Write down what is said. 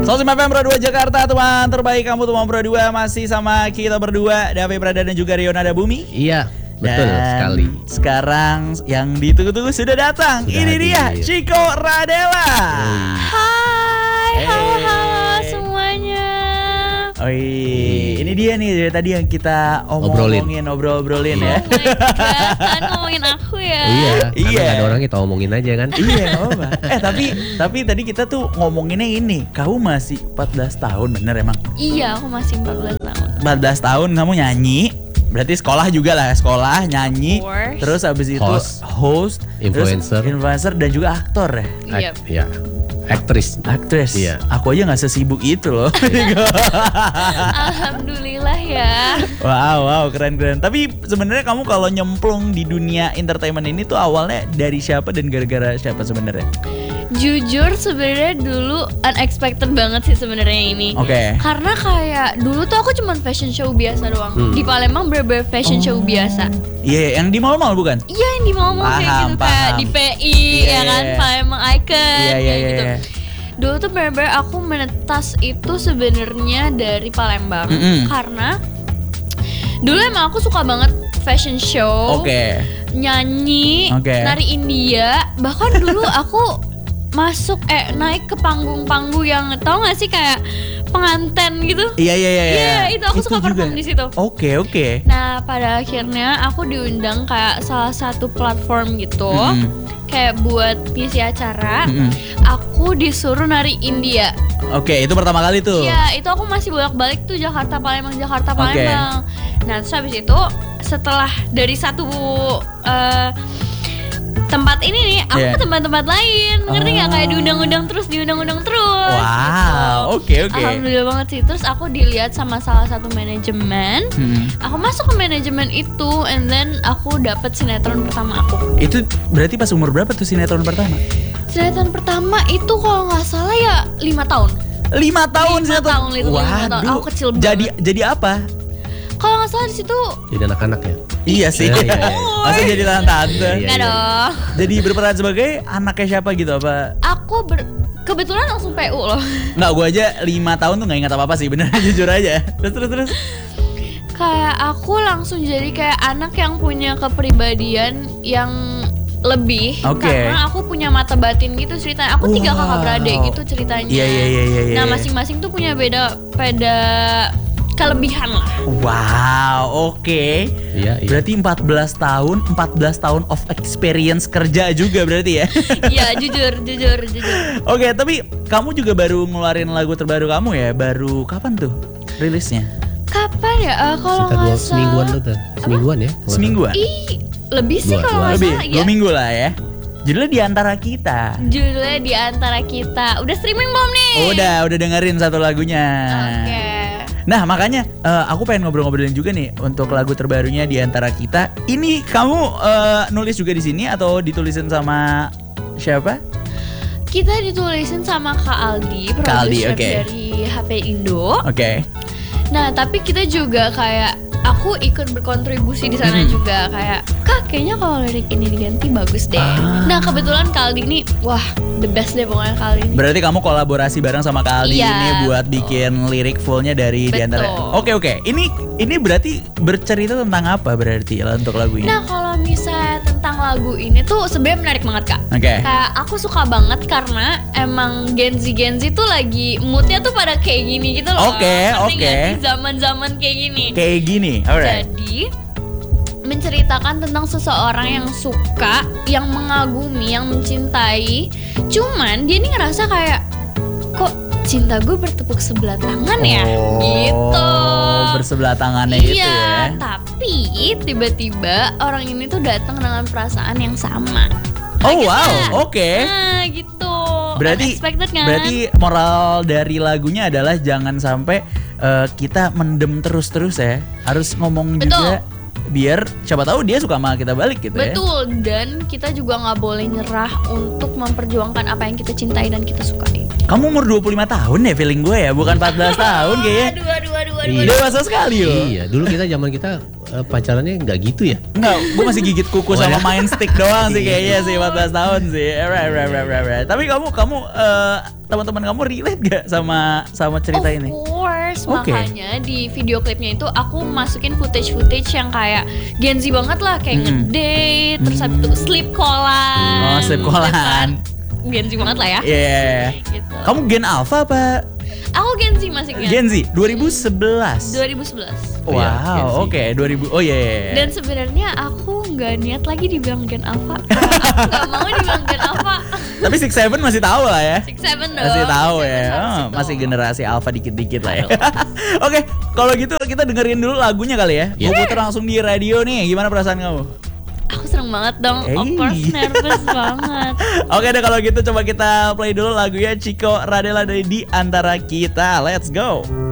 105 FM Pro 2 Jakarta, teman terbaik kamu teman Pro 2 masih sama kita berdua, Davi Prada dan juga Rionada Bumi. Iya, betul dan sekali. Sekarang yang ditunggu-tunggu sudah datang. Sudah Ini hadir. dia Chico Radela. Hai, halo semuanya. Ini dia nih dari tadi yang kita obrolin ya. Oh my god, kan ngomongin aku ya. Iya. Iya. Karena ada orang kita omongin aja kan. Iya, nggak apa-apa. Tapi tadi kita tuh ngomonginnya ini. Kamu masih 14 tahun, bener emang? Iya, aku masih 14 tahun. 14 tahun kamu nyanyi. Berarti sekolah juga lah, sekolah nyanyi. Of course. Terus habis itu host, Influencer. terus influencer dan juga aktor ya. Iya. Iya. Aktris. Aktris. Iya. Aku aja nggak sesibuk itu loh. Alhamdulillah ya. Wow, keren. Tapi sebenarnya kamu kalau nyemplung di dunia entertainment ini tuh awalnya dari siapa dan gara-gara siapa sebenarnya? Jujur sebenarnya dulu unexpected banget sih sebenarnya ini. Oke. Karena kayak dulu tuh aku cuman fashion show biasa doang. Di Palembang bener-bener fashion show biasa. Iya, yang di mall-mall bukan? Iya, yang di mall-mall kayak Paham, gitu kayak paham. di PI ya kan, Iya. Palembang Icon Iya, kayak gitu. iya. Dulu tuh bener-bener aku menetas itu sebenarnya dari Palembang karena dulu emang aku suka banget fashion show, Oke. nyanyi, Oke. nari India. Bahkan dulu aku masuk naik ke panggung-panggung yang tau gak sih kayak penganten gitu. Iya. Iya, itu aku suka perform di situ. Oke. Nah, pada akhirnya aku diundang kayak salah satu platform gitu. Kayak buat ngisi acara, aku disuruh nari India. Oke, itu pertama kali tuh. Iya, itu aku masih bolak-balik tuh Jakarta Palembang. Nah, terus habis itu setelah dari satu tempat ini nih, aku Iya. ke tempat-tempat lain. Ngerti nggak? Kayak diundang-undang terus. Wow, oke. Alhamdulillah banget sih. Terus aku dilihat sama salah satu manajemen. Aku masuk ke manajemen itu, and then aku dapat sinetron pertama aku. Itu berarti pas umur berapa tuh sinetron pertama? Sinetron pertama itu kalau nggak salah ya 5 tahun. 5 tahun 5 sinetron. tahun, literally 5 tahun. Aku kecil banget. Jadi apa? Kalau nggak salah di situ Jadi anak-anak ya. Iya sih. Iya. Masa jadi tante. Iya. nggak dong. Jadi berperan sebagai anaknya siapa gitu apa? Aku kebetulan langsung PU loh. Nggak, gue aja 5 tahun tuh nggak ingat apa-apa sih, bener. Jujur aja. Terus. Kayak aku langsung jadi kayak anak yang punya kepribadian yang lebih. Oke. Karena aku punya mata batin gitu ceritanya. Aku 3 kakak beradik gitu ceritanya. Iya. Nah, masing-masing tuh punya beda kelebihan lah. Wow, oke. Iya. Berarti 14 tahun of experience kerja juga berarti ya. Iya, jujur. Oke, tapi kamu juga baru ngeluarin lagu terbaru kamu ya? Baru kapan tuh rilisnya? Kapan ya? Kalau Sekitar nggak semingguan salah. tuh tuh. Semingguan ya. Semingguan? Lebih sih kalau nggak Lebih, salah. 2 Ya. minggu lah ya. Judulnya Di Antara Kita. Judulnya Di Antara Kita. Udah streaming belum nih? Udah dengerin satu lagunya. Oke. Nah, makanya aku pengen ngobrol-ngobrolin juga nih untuk lagu terbarunya Di Antara Kita. Ini kamu nulis juga di sini atau ditulisin sama siapa? Kita ditulisin sama Kak Aldi, Kak Aldi, produser oke. dari HP Indo. Oke. Nah, tapi kita juga kayak aku ikut berkontribusi di sana juga kayak Kak, kayaknya kalau lirik ini diganti bagus deh. Nah, kebetulan Kak Aldi ini wah, the best deh pokoknya Kak Aldi ini. Berarti kamu kolaborasi bareng sama Kak Aldi Iya, ini buat bikin lirik fullnya dari Di Antara. Betul. Oke. Ini berarti bercerita tentang apa berarti untuk lagu ini? Nah, kalau misalnya tentang lagu ini tuh sebenarnya menarik banget Kak. Oke. Kayak aku suka banget karena emang Gen Z tuh lagi moodnya tuh pada kayak gini gitu loh. Oke. Ngerti nggak sih? Zaman-zaman kayak gini. Kayak gini. Alright. Jadi menceritakan tentang seseorang yang suka, yang mengagumi, yang mencintai. Cuman dia ini ngerasa kayak kok cinta gue bertepuk sebelah tangan ya, gitu. Bersebelah tangannya itu Iya, ya. tapi tiba-tiba orang ini tuh datang dengan perasaan yang sama. Oh Kaget wow, nggak? oke. Nah gitu. Berarti Unexpected kan? berarti moral dari lagunya adalah jangan sampai kita mendem terus ya. Harus ngomong juga biar siapa tahu dia suka sama kita balik gitu ya. Betul, dan kita juga nggak boleh nyerah untuk memperjuangkan apa yang kita cintai dan kita sukai. Kamu umur 25 tahun ya feeling gue ya, bukan 14 tahun kayaknya. Aduh. Iya. Dewasa sekali loh. Iya, dulu kita zaman kita pacarannya nggak gitu ya? Enggak, gue masih gigit kuku Oh, sama ya? main stick doang sih kayaknya sih 14 tahun sih. Right. Tapi kamu teman-teman kamu relate gak sama cerita ini? Of course, Oke. makanya di video klipnya itu aku masukin footage yang kayak Gen Z banget lah, kayak ngedate, terus habis itu sleep callan. Oh, sleep callan. Gen Z banget lah ya. Iya. Gitu. Kamu Gen Alpha apa? Aku Gen Z masuknya. Gen Z 2011. 2011. Oh, iya, Gen Z. Wow, oke 2000. Oh iya. Dan sebenarnya aku nggak niat lagi dibilang Gen Alpha. Aku nggak mau dibilang Gen Alpha. Tapi 67 masih tahu lah ya. 67 dong. Masih tahu 67 ya. harus Oh, itu. masih generasi alpha dikit-dikit lah ya. Oke, kalau gitu kita dengerin dulu lagunya kali ya. Gue puter langsung di radio nih. Gimana perasaan kamu? Aku seneng banget dong. Of course nervous banget. Oke deh kalau gitu coba kita play dulu lagunya Chico Radela dari Di Antara Kita. Let's go.